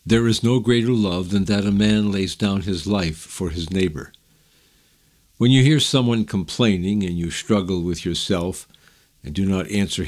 There is no greater love than that a man lays down his life for his neighbor. When you hear someone complaining and you struggle with yourself and do not answer